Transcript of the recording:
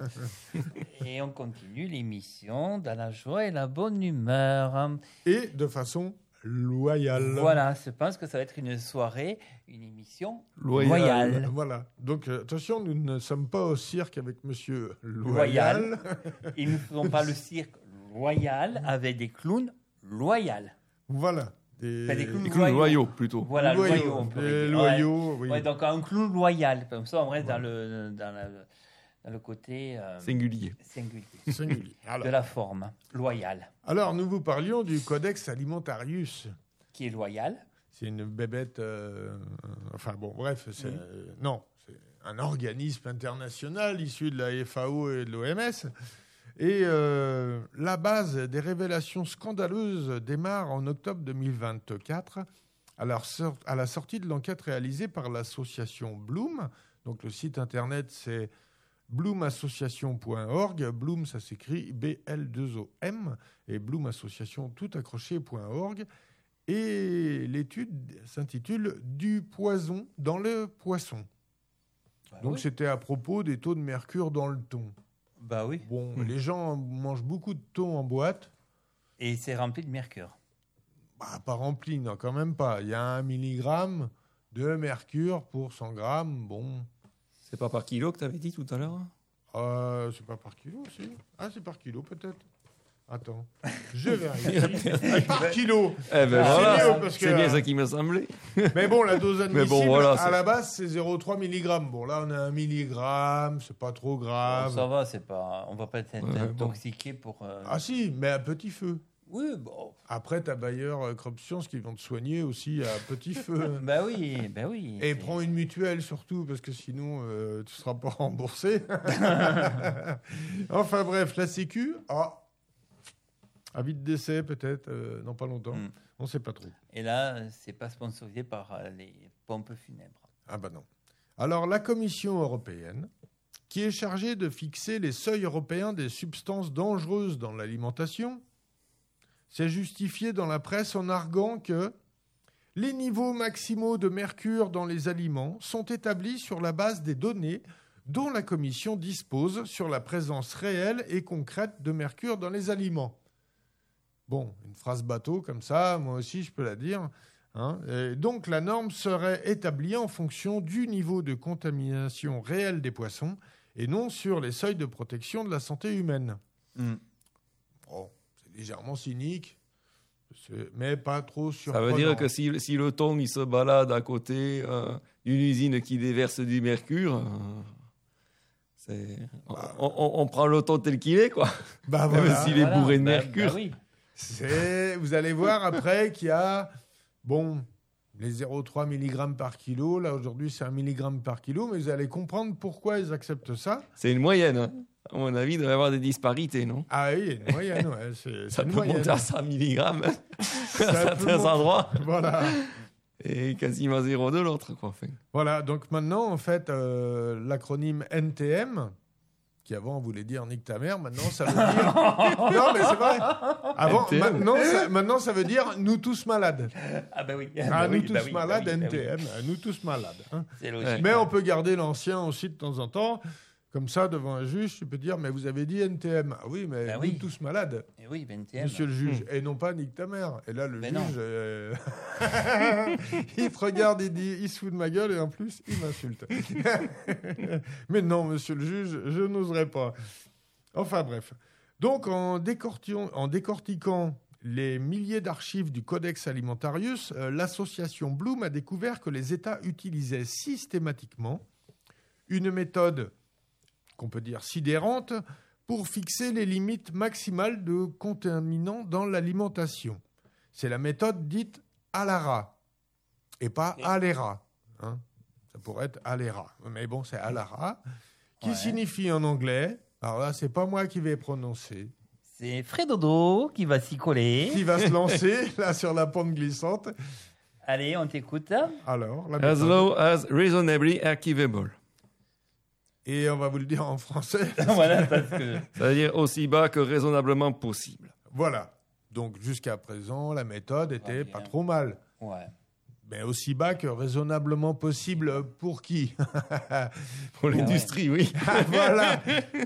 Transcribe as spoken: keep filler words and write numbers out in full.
Et on continue l'émission dans la joie et la bonne humeur. Et de façon loyale. Voilà, je pense que ça va être une soirée, une émission Loyale. loyale. Voilà. Donc, euh, attention, nous ne sommes pas au cirque avec Monsieur Loyal. Loyal. Et nous ne faisons pas le cirque loyal avec des clowns loyaux. Voilà. Des, Enfin, des clowns Des clowns loyaux. loyaux, plutôt. Voilà, loyaux. loyaux, on peut Des dire. loyaux, Ouais. oui. Ouais, donc un clown loyal, comme ça on reste dans, le, dans, la, dans le côté euh, Singulier. singulier Singulier. Alors, de la forme, loyale, alors, nous vous parlions du Codex Alimentarius. qui est loyale. C'est une bébête. euh, enfin, bon, bref, c'est, Mhm. euh, non, c'est un organisme international issu de la F A O et de l'O M S. Et euh, la base des révélations scandaleuses démarre en octobre deux mille vingt-quatre, à la, sor- à la sortie de l'enquête réalisée par l'association Bloom. Donc le site internet, c'est bloom association point org. Bloom, ça s'écrit B L deux O M, et bloom association tout accroché point org. Et l'étude s'intitule « Du poison dans le poisson ». Bah Donc oui. c'était à propos des taux de mercure dans le thon. Bah oui. Bon, les gens mangent beaucoup de thon en boîte. Et c'est rempli de mercure. Bah, pas rempli, non, quand même pas. Il y a un milligramme de mercure pour cent grammes. Bon, C'est pas par kilo que tu avais dit tout à l'heure? euh, c'est pas par kilo, si. Ah, c'est par kilo, peut-être. Attends, je vérifie. Ah, par kilo. Eh ben Ah, voilà, c'est mieux, parce que- c'est bien ça qui me semblait. Mais bon, la dose admissible, bon, voilà, à c'est- la base, c'est zéro virgule trois milligrammes. Bon, là, on a un milligramme, c'est pas trop grave. Ça va, c'est pas, on va pas être Ouais, intoxiqué pour. euh, Ah si, mais à petit feu. Oui, bon. Après, t'as Bayer, euh, Crop Science qui vont te soigner aussi à petit feu. Bah oui, bah oui. Et C'est- prends une mutuelle surtout, parce que sinon, euh, tu ne seras pas remboursé. Enfin bref, la Sécu, ah, avis de décès peut-être, euh, dans pas longtemps. Mm. On ne sait pas trop. Et là, c'est pas sponsorisé par euh, les pompes funèbres. Ah bah non. Alors, la Commission européenne, qui est chargée de fixer les seuils européens des substances dangereuses dans l'alimentation, s'est justifiée dans la presse en arguant que les niveaux maximaux de mercure dans les aliments sont établis sur la base des données dont la Commission dispose sur la présence réelle et concrète de mercure dans les aliments. Bon, une phrase bateau comme ça, moi aussi je peux la dire. Hein. Et donc la norme serait établie en fonction du niveau de contamination réelle des poissons et non sur les seuils de protection de la santé humaine. Mm. Bon, c'est légèrement cynique, c'est- mais pas trop Ça surprenant. veut dire que si, si le thon il se balade à côté euh, d'une usine qui déverse du mercure, euh, c'est, on, on- on prend le thon tel qu'il est, quoi. Bah Même voilà. s'il est Voilà, bourré de bah- mercure. bah oui. C'est, vous allez voir après qu'il y a, bon, les zéro virgule trois milligrammes par kilo. Là, aujourd'hui, c'est un milligramme par kilo. Mais vous allez comprendre pourquoi ils acceptent ça. C'est une moyenne. Hein. À mon avis, il doit y avoir des disparités, non? Ah oui, il y a une moyenne. Ouais, c'est, Ça c'est une peut moyenne. monter à cent milligrammes à Ça peut certains monter- endroits Voilà. et quasiment zéro de l'autre, quoi. Enfin, Voilà. Donc maintenant, en fait, euh, l'acronyme N T M, qui avant voulait dire nique ta mère, maintenant ça veut dire. Non, mais c'est vrai. Avant, N T M. maintenant, ça, maintenant, ça veut dire nous tous malades. Ah bah oui. Ah, bah nous oui, tous bah oui, bah malades, oui, bah N T oui. M. ah, Nous tous malades. hein. C'est logique. Mais on peut garder l'ancien aussi de temps en temps. Comme ça, devant un juge, tu peux dire, mais vous avez dit N T M. Ah oui, mais Ben nous oui. tous malades, Et oui, vingt et un. monsieur le juge. Et non pas nique ta mère. Et là, le Mais non. juge, euh, il te regarde, il dit, il se fout de ma gueule et en plus, il m'insulte. Mais non, monsieur le juge, je n'oserais pas. Enfin bref. Donc, en, décortiquant- en décortiquant les milliers d'archives du Codex Alimentarius, euh, l'association Bloom a découvert que les États utilisaient systématiquement une méthode qu'on peut dire sidérante pour fixer les limites maximales de contaminants dans l'alimentation. C'est la méthode dite ALARA et pas ALERA. Hein. Ça pourrait être ALERA, mais bon, c'est ALARA, qui Ouais. signifie en anglais, alors là, c'est pas moi qui vais prononcer, C'est Fredodo qui va s'y coller. qui va se lancer là sur la pente glissante. Allez, on t'écoute. Alors, la as méthode. low as reasonably achievable. Et on va vous le dire en français. Voilà, parce que. C'est-à-dire aussi bas que raisonnablement possible. Voilà. Donc, jusqu'à présent, la méthode était bien. pas trop mal. Ouais. Mais aussi bas que raisonnablement possible pour qui? Pour l'industrie, oui. Voilà.